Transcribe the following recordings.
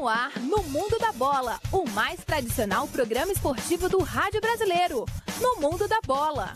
no ar no Mundo da Bola, o mais tradicional programa esportivo do rádio brasileiro. No Mundo da Bola.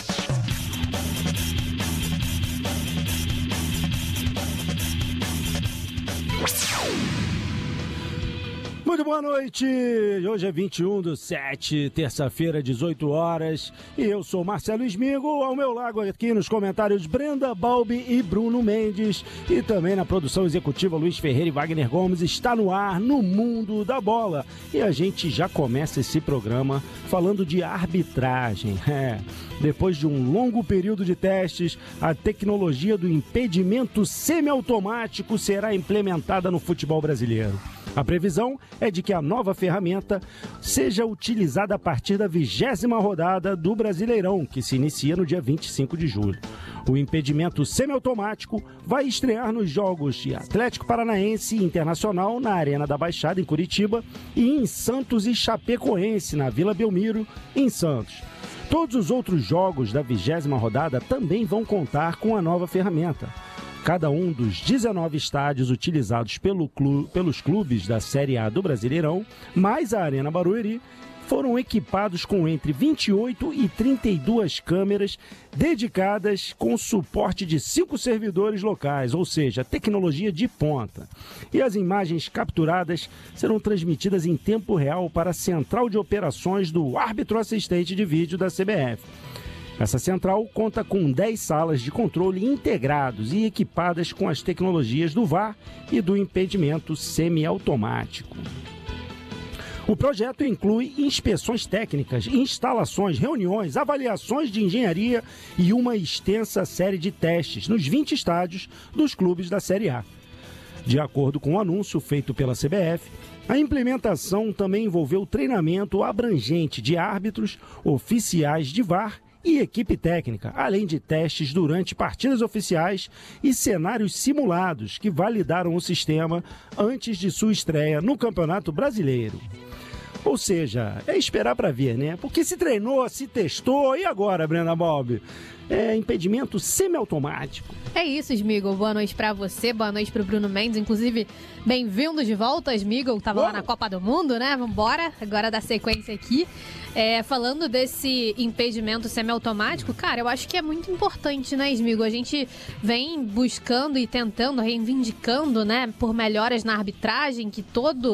Muito boa noite, hoje é 21/7, terça-feira, 18 horas, e eu sou Marcelo Smigo, ao meu lado aqui nos comentários Brenda Balbi e Bruno Mendes, e também na produção executiva Luiz Ferreira e Wagner Gomes. Está no ar no Mundo da Bola, e a gente já começa esse programa falando de arbitragem. Depois de um longo período de testes, a tecnologia do impedimento semiautomático será implementada no futebol brasileiro. A previsão é de que a nova ferramenta seja utilizada a partir da 20ª rodada do Brasileirão, que se inicia no dia 25 de julho. O impedimento semiautomático vai estrear nos jogos de Atlético Paranaense e Internacional na Arena da Baixada, em Curitiba, e em Santos e Chapecoense, na Vila Belmiro, em Santos. Todos os outros jogos da 20ª rodada também vão contar com a nova ferramenta. Cada um dos 19 estádios utilizados pelos clubes da Série A do Brasileirão, mais a Arena Barueri, foram equipados com entre 28 e 32 câmeras dedicadas com suporte de 5 servidores locais, ou seja, tecnologia de ponta. E as imagens capturadas serão transmitidas em tempo real para a central de operações do árbitro assistente de vídeo da CBF. Essa central conta com 10 salas de controle integrados e equipadas com as tecnologias do VAR e do impedimento semiautomático. O projeto inclui inspeções técnicas, instalações, reuniões, avaliações de engenharia e uma extensa série de testes nos 20 estádios dos clubes da Série A. De acordo com o anúncio feito pela CBF, a implementação também envolveu treinamento abrangente de árbitros, oficiais de VAR e equipe técnica, além de testes durante partidas oficiais e cenários simulados que validaram o sistema antes de sua estreia no Campeonato Brasileiro. Ou seja, é esperar para ver, né? Porque se treinou, se testou, e agora, Brenda Balbi? É impedimento semiautomático. É isso, Smigol. Boa noite pra você, boa noite pro Bruno Mendes. Inclusive, bem-vindo de volta, Smigol. Tava lá na Copa do Mundo, né? Vambora, agora dar sequência aqui. Falando desse impedimento semiautomático, cara, eu acho que é muito importante, né, Smigol? A gente vem buscando e tentando, reivindicando, né, por melhoras na arbitragem, que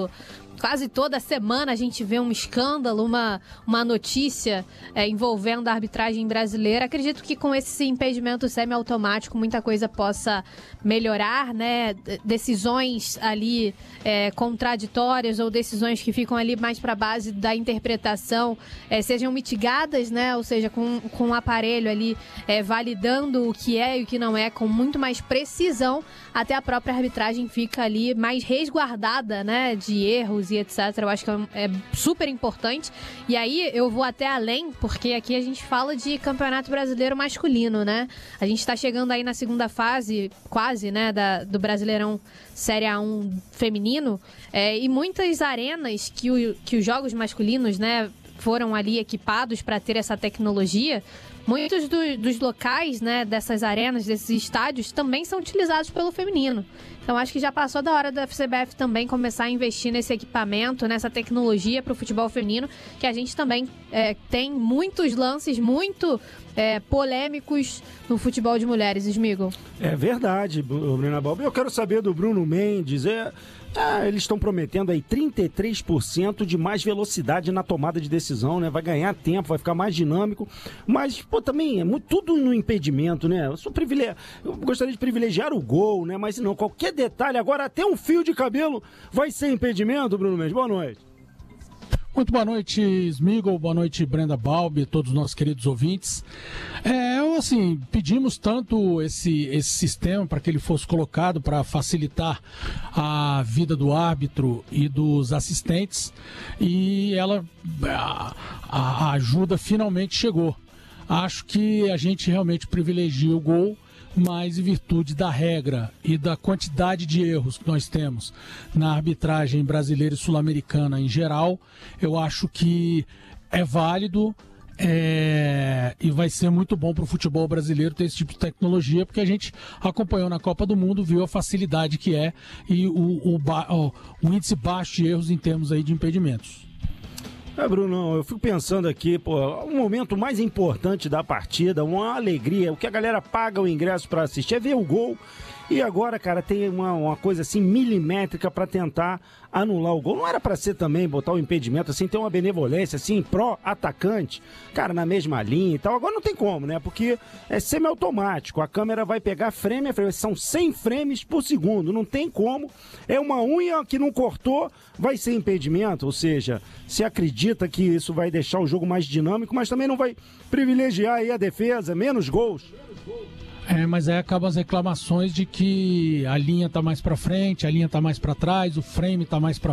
quase toda semana a gente vê um escândalo, uma notícia envolvendo a arbitragem brasileira. Acredito que com esse impedimento semiautomático muita coisa possa melhorar, né? Decisões ali contraditórias ou decisões que ficam ali mais para a base da interpretação sejam mitigadas, né? Ou seja, com um aparelho ali validando o que é e o que não é com muito mais precisão, até a própria arbitragem fica ali mais resguardada, né? De erros e etc. Eu acho que é super importante. E aí eu vou até além, porque aqui a gente fala de Campeonato Brasileiro masculino, né? A gente está chegando aí na segunda fase, quase, né, do Brasileirão Série A1 feminino, e muitas arenas que os jogos masculinos, né, foram ali equipados para ter essa tecnologia. Muitos dos locais, né, dessas arenas, desses estádios, também são utilizados pelo feminino. Então acho que já passou da hora da CBF também começar a investir nesse equipamento, nessa tecnologia para o futebol feminino, que a gente também tem muitos lances muito polêmicos no futebol de mulheres, Smigol. É verdade, Bruna Balbi. Eu quero saber do Bruno Mendes. Eles estão prometendo aí 33% de mais velocidade na tomada de decisão, né? Vai ganhar tempo, vai ficar mais dinâmico. Mas, também é tudo no impedimento, né? Eu gostaria de privilegiar o gol, né? Mas não, qualquer detalhe, agora até um fio de cabelo vai ser impedimento, Bruno Mendes. Boa noite. Muito boa noite, Smigol, boa noite, Brenda Balbi, todos os nossos queridos ouvintes. Pedimos tanto esse sistema para que ele fosse colocado para facilitar a vida do árbitro e dos assistentes, e a ajuda finalmente chegou. Acho que a gente realmente privilegia o gol, mas em virtude da regra e da quantidade de erros que nós temos na arbitragem brasileira e sul-americana em geral, eu acho que é válido E vai ser muito bom para o futebol brasileiro ter esse tipo de tecnologia, porque a gente acompanhou na Copa do Mundo, viu a facilidade que é e o índice baixo de erros em termos aí de impedimentos. Bruno, eu fico pensando aqui, o momento mais importante da partida, uma alegria, o que a galera paga o ingresso para assistir é ver o gol. E agora, cara, tem uma coisa assim milimétrica para tentar anular o gol. Não era para ser também botar o impedimento, assim, ter uma benevolência, assim, pró-atacante, cara, na mesma linha e tal. Agora não tem como, né? Porque é semiautomático. A câmera vai pegar frame a frame. São 100 frames por segundo. Não tem como. É uma unha que não cortou, vai ser impedimento. Ou seja, se acredita que isso vai deixar o jogo mais dinâmico, mas também não vai privilegiar aí a defesa, menos gols. Mas aí acabam as reclamações de que a linha tá mais para frente, a linha tá mais para trás, o frame tá mais para